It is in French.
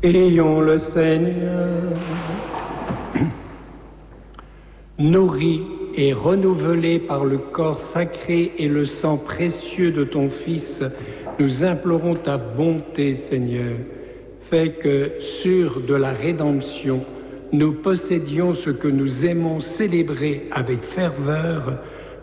Ayons le Seigneur. Nourris et renouvelés par le corps sacré et le sang précieux de ton Fils, nous implorons ta bonté, Seigneur. Fais que, sûrs de la rédemption, nous possédions ce que nous aimons célébrer avec ferveur,